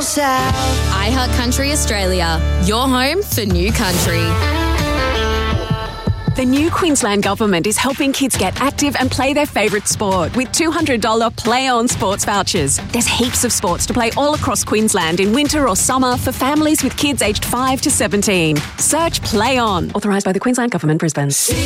south. iHeart Country Australia, your home for new country. The new Queensland Government is helping kids get active and play their favourite sport with $200 Play On sports vouchers. There's heaps of sports to play all across Queensland in winter or summer for families with kids aged 5 to 17. Search Play On. Authorised by the Queensland Government, Brisbane.